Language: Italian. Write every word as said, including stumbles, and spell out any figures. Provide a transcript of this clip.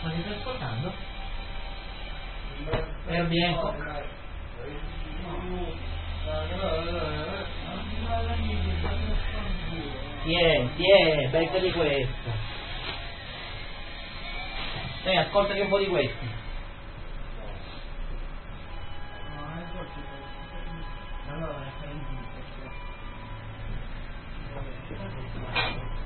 Ma ti stai ascoltando? Per bianco. Tieni, tieni, beccati questo. Dai, ascoltati un po' di questi. Allora,